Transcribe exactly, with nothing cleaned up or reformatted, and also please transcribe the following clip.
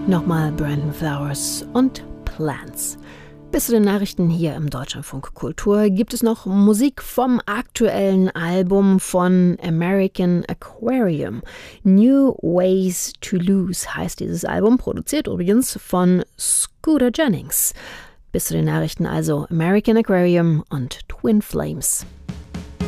Nochmal Brandon Flowers und Plants. Bis zu den Nachrichten hier im Deutschlandfunk Kultur gibt es noch Musik vom aktuellen Album von American Aquarium. New Ways to Lose heißt dieses Album, produziert übrigens von Scooter Jennings. Bis zu den Nachrichten also American Aquarium und Twin Flames.